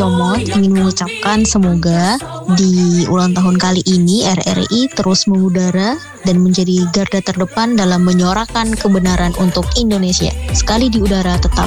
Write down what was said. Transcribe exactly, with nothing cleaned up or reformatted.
Comot ingin mengucapkan semoga di ulang tahun kali ini R R I terus mengudara dan menjadi garda terdepan dalam menyuarakan kebenaran untuk Indonesia. Sekali di udara tetap